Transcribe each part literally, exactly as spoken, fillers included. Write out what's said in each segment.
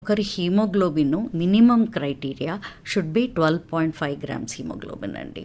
ఒకరి haemoglobin minimum criteria should be twelve point five grams haemoglobin అండి.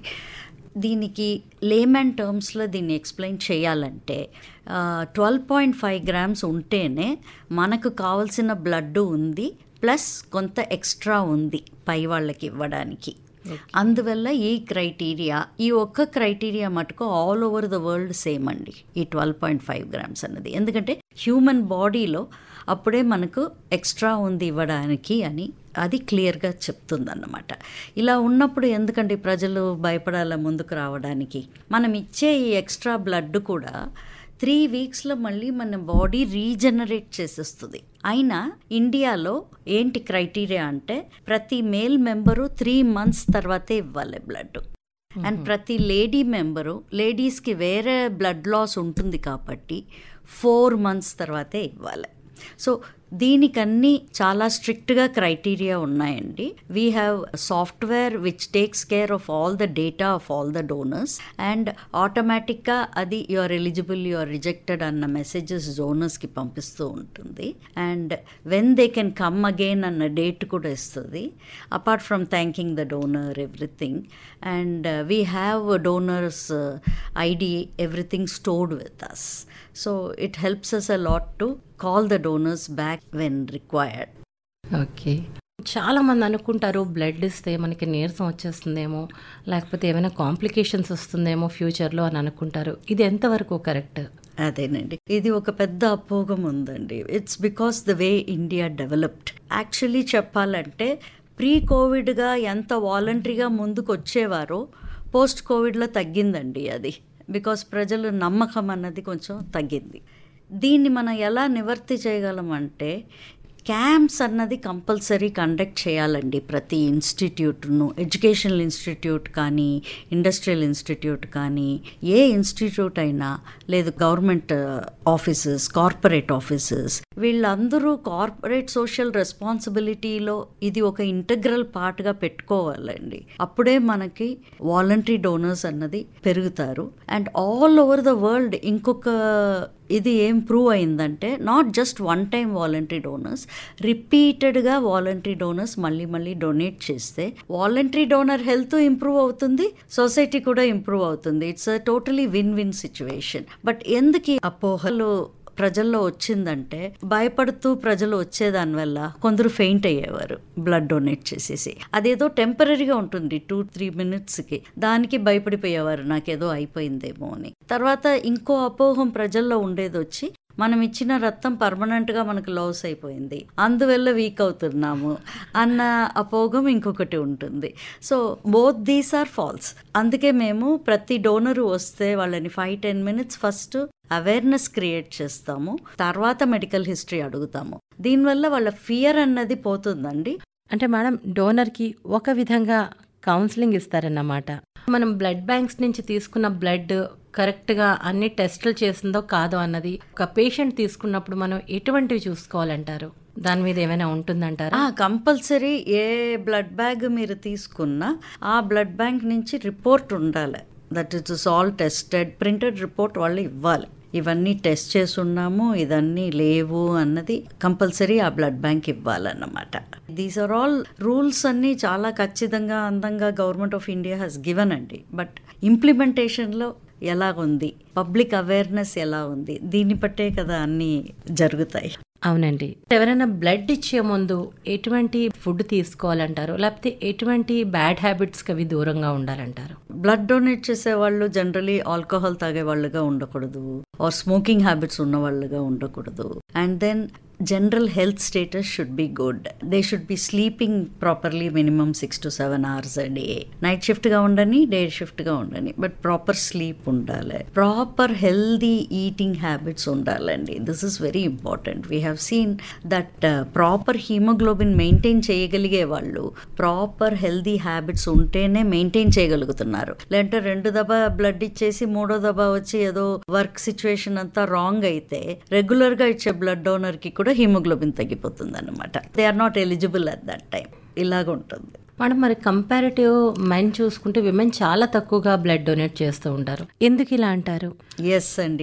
దీనికి lemon టర్మ్స్లో దీన్ని ఎక్స్ప్లెయిన్ చేయాలంటే ట్వెల్వ్ పాయింట్ ఫైవ్ గ్రామ్స్ ఉంటేనే మనకు కావాల్సిన బ్లడ్ ఉంది, ప్లస్ కొంత ఎక్స్ట్రా ఉంది పై వాళ్ళకి ఇవ్వడానికి. అందువల్ల ఈ క్రైటీరియా, ఈ ఒక్క క్రైటీరియా మటుకు all over the world same అండి, ఈ ట్వెల్వ్ పాయింట్ ఫైవ్ గ్రామ్స్ అన్నది. ఎందుకంటే హ్యూమన్ బాడీలో అప్పుడే మనకు ఎక్స్ట్రా ఉంది ఇవ్వడానికి అని అది క్లియర్గా చెప్తుందన్నమాట. ఇలా ఉన్నప్పుడు ఎందుకంటే ప్రజలు భయపడాల ముందుకు రావడానికి, మనం ఇచ్చే ఈ ఎక్స్ట్రా బ్లడ్ కూడా త్రీ వీక్స్లో మళ్ళీ మన బాడీ రీజనరేట్ చేసేస్తుంది. అయినా ఇండియాలో ఏంటి క్రైటీరియా అంటే ప్రతి మేల్ మెంబరు త్రీ మంత్స్ తర్వాతే ఇవ్వాలి బ్లడ్. అండ్ ప్రతి లేడీ మెంబరు, లేడీస్కి వేరే బ్లడ్ లాస్ ఉంటుంది కాబట్టి ఫోర్ మంత్స్ తర్వాతే ఇవ్వాలి. సో దీనికన్నీ చాలా స్ట్రిక్ట్గా క్రైటీరియా ఉన్నాయండి. We have software which takes care of all the data of all the donors and ఆటోమేటిక్గా అది you are eligible, you are rejected అన్న మెసేజెస్ డోనర్స్కి పంపిస్తూ ఉంటుంది. And when they can come again అన్న డేట్ కూడా ఇస్తుంది, apart from thanking the donor everything. And we have donors ID, everything stored with us. So it helps us a lot to call the donors back when required. Okay, చాలా మంది అనుకుంటారు blood ఇస్తే మనకి నీరసం వచ్చేస్తుందేమో, లేకపోతే ఏమైనా కాంప్లికేషన్స్ వస్తుందేమో ఫ్యూచర్లో అని అనుకుంటారు. ఇది ఎంతవరకు కరెక్ట్? అదేనండి, ఇది ఒక పెద్ద అపోహం ఉందండి. It's because the way India developed. Actually చెప్పాలంటే ప్రీ కోవిడ్గా ఎంత వాలంటరీగా ముందుకు వచ్చేవారో పోస్ట్ కోవిడ్లో తగ్గిందండి అది. బికాస్ ప్రజలు నమ్మకం అన్నది కొంచెం తగ్గింది. దీన్ని మనం ఎలా నివర్తి చేయగలమంటే క్యాంప్స్ అన్నది కంపల్సరీ కండక్ట్ చేయాలండి. ప్రతి ఇన్స్టిట్యూట్ను, ఎడ్యుకేషనల్ ఇన్స్టిట్యూట్ కానీ, ఇండస్ట్రియల్ ఇన్స్టిట్యూట్ కానీ, ఏ ఇన్స్టిట్యూట్ అయినా, లేదు గవర్నమెంట్ ఆఫీసెస్, కార్పొరేట్ ఆఫీసెస్, వీళ్ళందరూ కార్పొరేట్ సోషల్ రెస్పాన్సిబిలిటీలో ఇది ఒక ఇంటగ్రల్ పార్ట్గా పెట్టుకోవాలండి. అప్పుడే మనకి వాలంటరీ డోనర్స్ అన్నది పెరుగుతారు. And all over the world ఇంకొక ఇది ఏం ప్రూవ్ అయిందంటే not just one time voluntary donors, రిపీటెడ్గా వాలంటరీ డోనర్స్ మళ్ళీ మళ్ళీ డొనేట్ చేస్తే వాలంటరీ డోనర్ హెల్త్ ఇంప్రూవ్ అవుతుంది, సొసైటీ కూడా ఇంప్రూవ్ అవుతుంది. It's a totally win win situation. But ఎందుకు ఈ అపోహలు ప్రజల్లో వచ్చిందంటే భయపడుతూ ప్రజలు వచ్చేదానివల్ల కొందరు ఫెయింట్ అయ్యేవారు బ్లడ్ డొనేట్ చేసేసి. అదేదో టెంపరీగా ఉంటుంది, టూ త్రీ మినిట్స్కి, దానికి భయపడిపోయేవారు నాకేదో అయిపోయిందేమో అని. తర్వాత ఇంకో అపోహం ప్రజల్లో ఉండేది వచ్చి మనం ఇచ్చిన రక్తం పర్మనెంట్గా మనకు లాస్ అయిపోయింది, అందువల్ల వీక్ అవుతున్నాము అన్న అపోహం ఇంకొకటి ఉంటుంది. So both these are falls. అందుకే మేము ప్రతి డోనరు వస్తే వాళ్ళని five ten minutes first awareness create చేస్తాము, తర్వాత మెడికల్ హిస్టరీ అడుగుతాము. దీనివల్ల వాళ్ళ ఫియర్ అన్నది పోతుందండి. అంటే మేడం, డోనర్కి ఒక విధంగా కౌన్సిలింగ్ ఇస్తారన్నమాట. మనం బ్లడ్ బ్యాంక్స్ నుంచి తీసుకున్న బ్లడ్ కరెక్ట్గా అన్ని టెస్టులు చేసిందో కాదో అన్నది ఒక పేషెంట్ తీసుకున్నప్పుడు మనం ఎటువంటివి చూసుకోవాలంటారు? దాని మీద ఏమైనా ఉంటుందంటారా? కంపల్సరీ ఏ బ్లడ్ బ్యాగ్ మీరు తీసుకున్నా ఆ బ్లడ్ బ్యాంక్ నుంచి రిపోర్ట్ ఉండాలి. That it's all tested, printed report వాళ్ళు ఇవ్వాలి. ఇవన్నీ టెస్ట్ చేసున్నాము, ఇదన్నీ లేవు అన్నది కంపల్సరీ ఆ blood bank ఇవ్వాలన్నమాట. These are all rules అన్నీ చాలా ఖచ్చితంగా అందంగా government of India has given అండి. బట్ ఇంప్లిమెంటేషన్లో ఎలా ఉంది, పబ్లిక్ అవేర్నెస్ ఎలా ఉంది, దీన్ని బట్టే కదా అన్నీ జరుగుతాయి. అవునండి. ఎవరైనా బ్లడ్ ఇచ్చే ముందు ఎటువంటి ఫుడ్ తీసుకోవాలంటారు, లేకపోతే ఎటువంటి బ్యాడ్ హ్యాబిట్స్కి అవి దూరంగా ఉండాలంటారు? బ్లడ్ డొనేట్ చేసే వాళ్ళు జనరలీ ఆల్కహాల్ తాగే వాళ్ళుగా ఉండకూడదు, ఆర్ స్మోకింగ్ హ్యాబిట్స్ ఉన్న వాళ్ళుగా ఉండకూడదు. And then general health status should be good. They should be sleeping properly, minimum six to seven hours a day. Night shift ga undani, day shift ga undani, but proper sleep undale. Proper healthy eating habits undalandi. This is very important. We have seen that uh, proper hemoglobin maintain cheyaгаలిగే వాళ్ళు proper healthy habits ఉంటేనే maintain చేయగలుగుతున్నారు. లేదంటే రెండు దబా blood ఇచ్చేసి మూడో దబా వచ్చి ఏదో work situation అంతా రాంగ్ అయితే రెగ్యులర్గా ఇచ్చే బ్లడ్ డోనర్కి కూడా హీమోగ్లోబిన్ తగ్గిపోతుంది అనమాట. They are not eligible at that time. ఇలాగ ఉంటుంది. మేడం, మరి కంపారిటివ్ మెన్ చూసుకుంటే విమెన్ చాలా తక్కువగా బ్లడ్ డొనేట్ చేస్తూ ఉంటారు. ఎందుకు ఇలా అంటారు? ఎస్ అండి,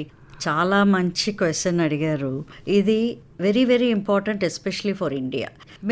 చాలా మంచి క్వశ్చన్ అడిగారు. ఇది very very important especially for India.